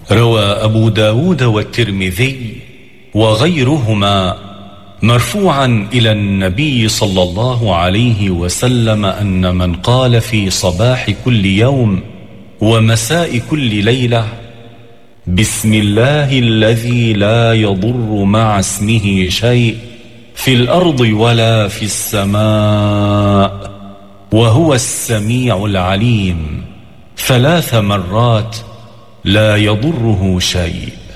روى أبو داود والترمذي وغيرهما مرفوعا إلى النبي صلى الله عليه وسلم أن من قال في صباح كل يوم ومساء كل ليلة: بسم الله الذي لا يضر مع اسمه شيء في الأرض ولا في السماء وهو السميع العليم 3 مرات لا يضره شيء.